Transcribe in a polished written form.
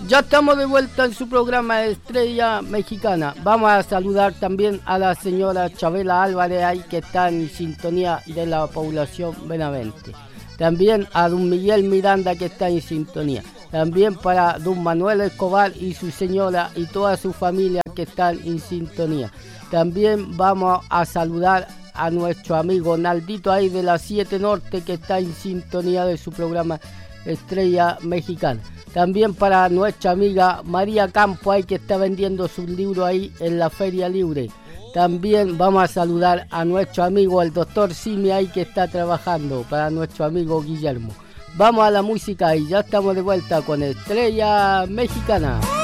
Ya estamos de vuelta en su programa Estrella Mexicana. Vamos a saludar también a la señora Chabela Álvarez, ahí que está en sintonía de la población Benavente. También a don Miguel Miranda, que está en sintonía. También para don Manuel Escobar y su señora y toda su familia que están en sintonía. También vamos a saludar a nuestro amigo Naldito ahí de la 7 Norte, que está en sintonía de su programa Estrella Mexicana. También para nuestra amiga María Campo, ahí que está vendiendo sus libros ahí en la Feria Libre. También vamos a saludar a nuestro amigo el doctor Simi, ahí que está trabajando, para nuestro amigo Guillermo. Vamos a la música y ya estamos de vuelta con Estrella Mexicana.